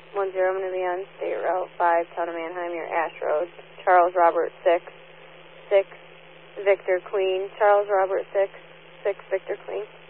I'm going to be on State Route 5, Town of Manheim, near Ash Road. Charles Robert 6, 6, Victor Queen. Charles Robert 6, 6, Victor Queen.